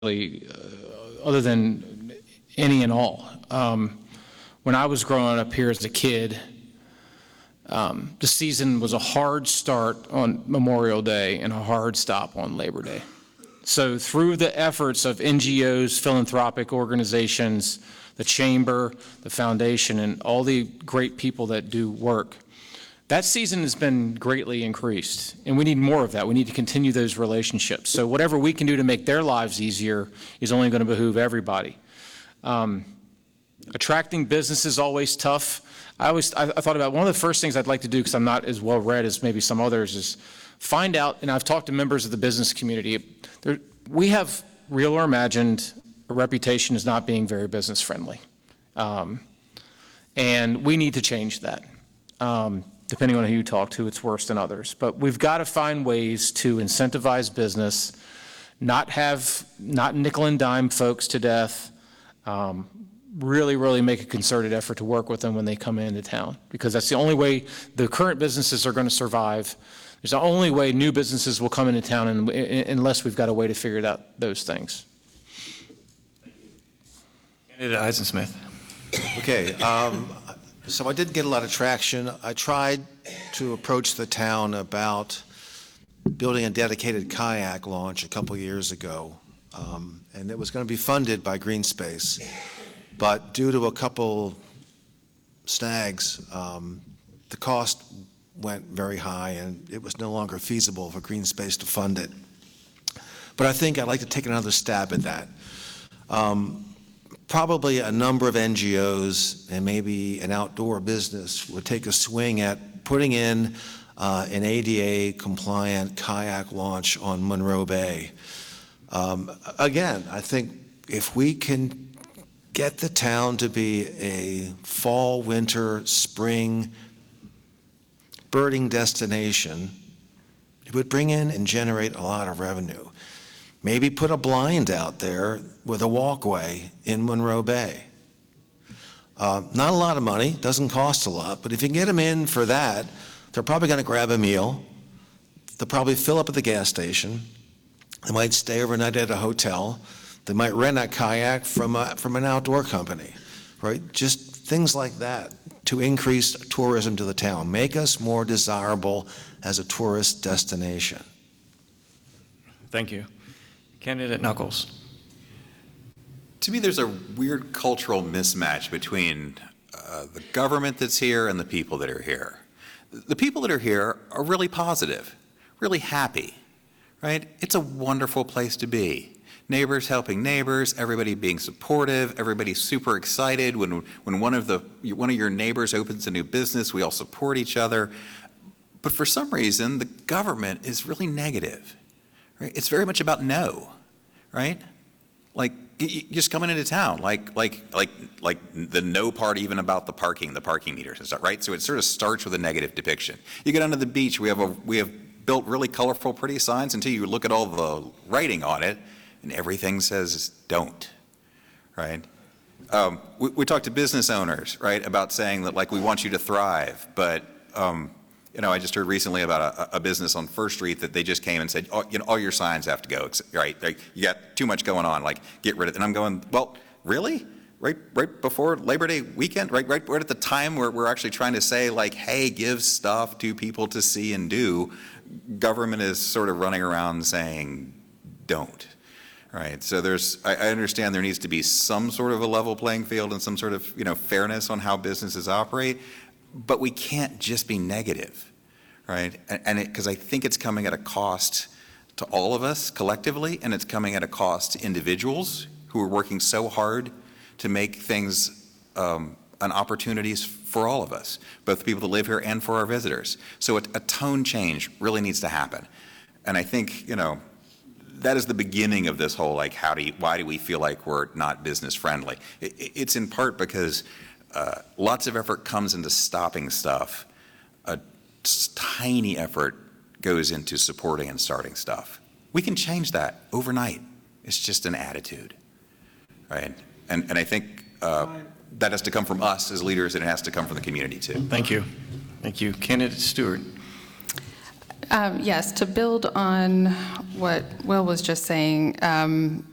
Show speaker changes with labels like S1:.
S1: other than any and all. When I was growing up here as a kid, the season was a hard start on Memorial Day and a hard stop on Labor Day. So through the efforts of NGOs, philanthropic organizations, the Chamber, the Foundation, and all the great people that do work, that season has been greatly increased, and we need more of that. We need to continue those relationships. So whatever we can do to make their lives easier is only going to behoove everybody. Attracting business is always tough. I thought about one of the first things I'd like to do, because I'm not as well read as maybe some others, is find out, and I've talked to members of the business community, we have, real or imagined, a reputation as not being very business friendly. And we need to change that. Depending on who you talk to, it's worse than others. But we've got to find ways to incentivize business, not nickel and dime folks to death, really make a concerted effort to work with them when they come into town, because that's the only way the current businesses are going to survive. There's the only way new businesses will come into town unless we've got a way to figure out those things.
S2: Candidate Eisensmith.
S3: Okay. So I didn't get a lot of traction. I tried to approach the town about building a dedicated kayak launch a couple years ago, and it was going to be funded by Green Space. But due to a couple snags, the cost went very high, and it was no longer feasible for Green Space to fund it. But I think I'd like to take another stab at that. Probably a number of NGOs and maybe an outdoor business would take a swing at putting in an ADA-compliant kayak launch on Monroe Bay. Again, I think if we can get the town to be a fall, winter, spring birding destination, it would bring in and generate a lot of revenue. Maybe put a blind out there with a walkway in Monroe Bay. Not a lot of money, doesn't cost a lot, but if you can get them in for that, they're probably going to grab a meal. They'll probably fill up at the gas station. They might stay overnight at a hotel. They might rent a kayak from an outdoor company, right? Just things like that to increase tourism to the town, make us more desirable as a tourist destination.
S2: Thank you. Candidate Knuckles.
S4: To me, there's a weird cultural mismatch between the government that's here and the people that are here. The people that are here are really positive, really happy, right? It's a wonderful place to be. Neighbors helping neighbors, everybody being supportive, everybody super excited. When one of your neighbors opens a new business, we all support each other. But for some reason, the government is really negative. Right? It's very much about no, right? Like just coming into town, like the no part even about the parking meters and stuff, right? So it sort of starts with a negative depiction. You get onto the beach, we have built really colorful, pretty signs until you look at all the writing on it, and everything says don't, right? We talk to business owners, right, about saying that like we want you to thrive, but I just heard recently about a business on First Street that they just came and said, all your signs have to go, right? You got too much going on, like get rid of it. And I'm going, well, really? Right before Labor Day weekend, right at the time where we're actually trying to say like, hey, give stuff to people to see and do, government is sort of running around saying don't, right? So I understand there needs to be some sort of a level playing field and some sort of, fairness on how businesses operate. But we can't just be negative, right? Because I think it's coming at a cost to all of us collectively, and it's coming at a cost to individuals who are working so hard to make things an opportunities for all of us, both the people that live here and for our visitors. So a tone change really needs to happen. And I think, that is the beginning of this whole, like, why do we feel like we're not business friendly? It's in part because lots of effort comes into stopping stuff. A tiny effort goes into supporting and starting stuff. We can change that overnight. It's just an attitude, right? And I think that has to come from us as leaders, and it has to come from the community too.
S2: Thank you. Thank you. Candidate Stewart.
S5: Yes, to build on what Will was just saying,